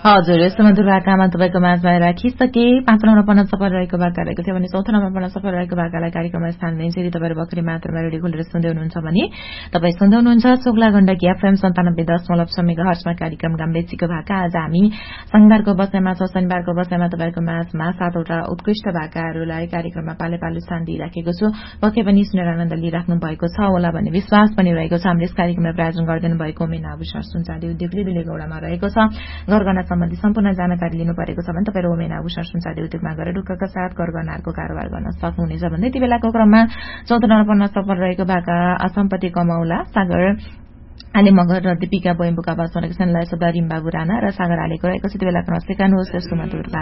हजुर यस्तो मधुर भाकामा तपाईँको माझमा राखिसके 5 नम्बर पढ्न सफल रहेको भाका रहेको थियो भने 4 नम्बर पढ्न सफल रहेको भाकालाई कार्यक्रममा स्थान दिन्छ। यदि तपाईँहरू भर्खरै मात्रामा रेडियो खोलेर सुन्दै हुनुहुन्छ भने तपाईँ सुन्दै हुनुहुन्छ शुक्ला गण्डकी एफएम 97.6 मेगाहर्ट्जमा कार्यक्रम गाम्बेचीको भाका। आज हामी शनिबारको बसाइमा छौं। शनिबारको बसाइमा तपाईँको माझमा 7वटा उत्कृष्ट भाकाहरूलाई कार्यक्रममा पाले पालो स्थान दिइराखेको छु। पक्कै पनि सुनेर आनन्द लिइराख्नु भएको छ होला भन्ने विश्वास पनि रहेको छ। हामीले यस कार्यक्रमलाई प्रायोजन गरिदिनु भएको मेना आभूषण सुनचाँदी उद्योगले बिलेगौडामा रहेको छ। गरगहना सम्बन्धी सम्पूर्ण जानकारी लिनु परेको छ भने तपाईँ मेना आभूषण सुनचाँदी उद्योगमा गएर ढुक्कका साथ गरगहनाहरूको कारोबार गर्न सक्नुहुनेछ भन्दै यति बेलाको क्रममा 14 नम्बर पढ्न सफल रहेको भाका असम्पत्ति कमाउला सागर आले मगर र दीपिका बोइम्बुका बासमा रहेको छन्। लय शब्द रिम्बाबु राणा र सागर हालेको रहेको छ। यति बेलाको नसिकानुहोस् यस्तो मधुर